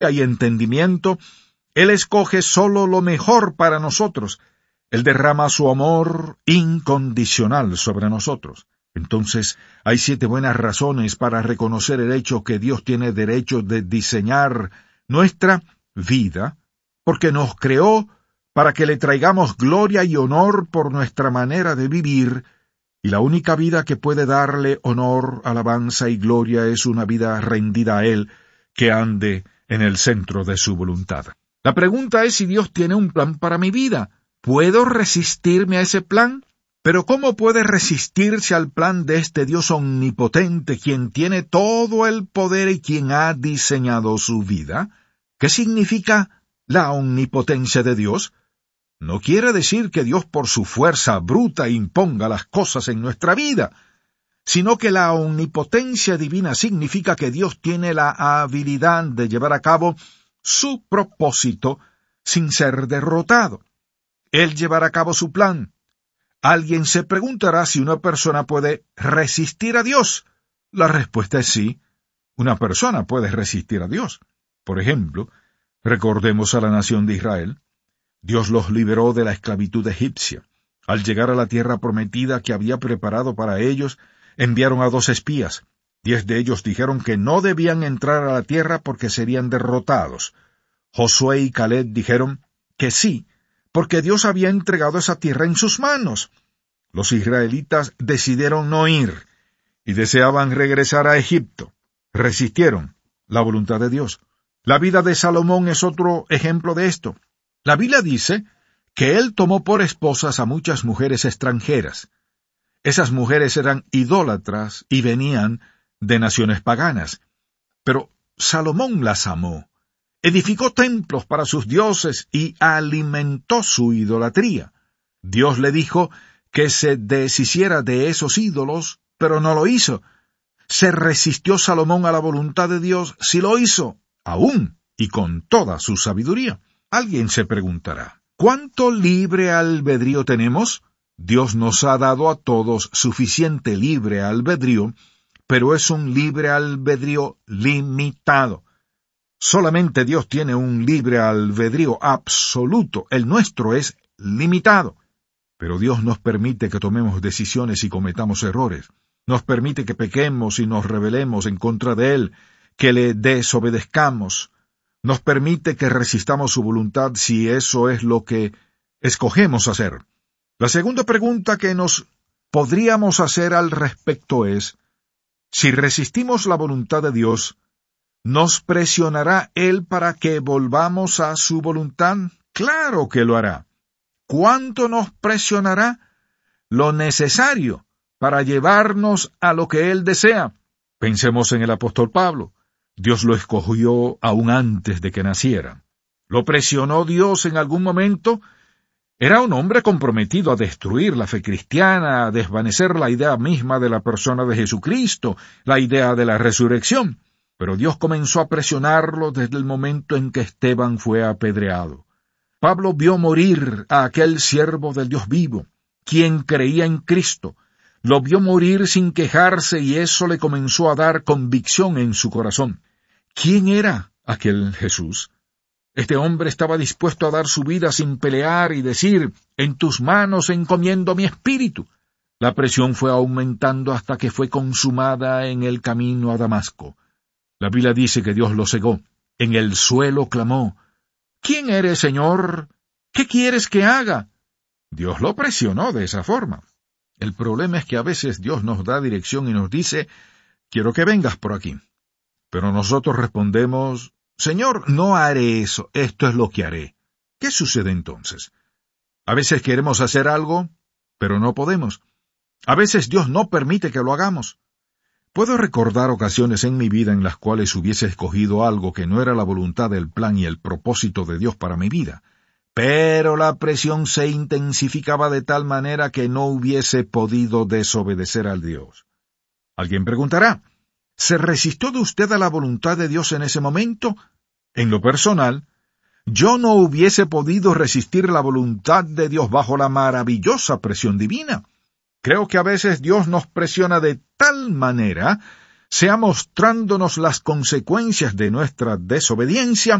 y entendimiento, Él escoge solo lo mejor para nosotros. Él derrama su amor incondicional sobre nosotros. Entonces, hay 7 buenas razones para reconocer el hecho que Dios tiene derecho de diseñar nuestra vida, porque nos creó para que le traigamos gloria y honor por nuestra manera de vivir, y la única vida que puede darle honor, alabanza y gloria es una vida rendida a Él, que ande en el centro de su voluntad. La pregunta es si Dios tiene un plan para mi vida. ¿Puedo resistirme a ese plan? Pero ¿cómo puede resistirse al plan de este Dios omnipotente, quien tiene todo el poder y quien ha diseñado su vida? ¿Qué significa la omnipotencia de Dios? No quiere decir que Dios por su fuerza bruta imponga las cosas en nuestra vida, sino que la omnipotencia divina significa que Dios tiene la habilidad de llevar a cabo su propósito sin ser derrotado. Él llevará a cabo su plan. Alguien se preguntará si una persona puede resistir a Dios. La respuesta es sí. Una persona puede resistir a Dios. Por ejemplo, recordemos a la nación de Israel. Dios los liberó de la esclavitud egipcia. Al llegar a la tierra prometida que había preparado para ellos, enviaron a 2 espías. 10 de ellos dijeron que no debían entrar a la tierra porque serían derrotados. Josué y Caleb dijeron que sí, porque Dios había entregado esa tierra en sus manos. Los israelitas decidieron no ir y deseaban regresar a Egipto. Resistieron la voluntad de Dios. La vida de Salomón es otro ejemplo de esto. La Biblia dice que él tomó por esposas a muchas mujeres extranjeras. Esas mujeres eran idólatras y venían de naciones paganas. Pero Salomón las amó. Edificó templos para sus dioses y alimentó su idolatría. Dios le dijo que se deshiciera de esos ídolos, pero no lo hizo. ¿Se resistió Salomón a la voluntad de Dios? Sí lo hizo, aún y con toda su sabiduría. Alguien se preguntará, ¿cuánto libre albedrío tenemos? Dios nos ha dado a todos suficiente libre albedrío, pero es un libre albedrío limitado. Solamente Dios tiene un libre albedrío absoluto. El nuestro es limitado. Pero Dios nos permite que tomemos decisiones y cometamos errores. Nos permite que pequemos y nos rebelemos en contra de Él, que le desobedezcamos. Nos permite que resistamos su voluntad si eso es lo que escogemos hacer. La segunda pregunta que nos podríamos hacer al respecto es, si resistimos la voluntad de Dios, ¿nos presionará Él para que volvamos a su voluntad? Claro que lo hará. ¿Cuánto nos presionará? Lo necesario para llevarnos a lo que Él desea. Pensemos en el apóstol Pablo. Dios lo escogió aún antes de que naciera. ¿Lo presionó Dios en algún momento? Era un hombre comprometido a destruir la fe cristiana, a desvanecer la idea misma de la persona de Jesucristo, la idea de la resurrección. Pero Dios comenzó a presionarlo desde el momento en que Esteban fue apedreado. Pablo vio morir a aquel siervo del Dios vivo, quien creía en Cristo. Lo vio morir sin quejarse y eso le comenzó a dar convicción en su corazón. ¿Quién era aquel Jesús? Este hombre estaba dispuesto a dar su vida sin pelear y decir, «En tus manos encomiendo mi espíritu». La presión fue aumentando hasta que fue consumada en el camino a Damasco. La Biblia dice que Dios lo cegó. En el suelo clamó, «¿Quién eres, Señor? ¿Qué quieres que haga?» Dios lo presionó de esa forma. El problema es que a veces Dios nos da dirección y nos dice, «Quiero que vengas por aquí». Pero nosotros respondemos, «Señor, no haré eso, esto es lo que haré». ¿Qué sucede entonces? A veces queremos hacer algo, pero no podemos. A veces Dios no permite que lo hagamos. Puedo recordar ocasiones en mi vida en las cuales hubiese escogido algo que no era la voluntad del plan y el propósito de Dios para mi vida, pero la presión se intensificaba de tal manera que no hubiese podido desobedecer al Dios. Alguien preguntará, ¿se resistió de usted a la voluntad de Dios en ese momento? En lo personal, yo no hubiese podido resistir la voluntad de Dios bajo la maravillosa presión divina. Creo que a veces Dios nos presiona de tal manera sea mostrándonos las consecuencias de nuestra desobediencia,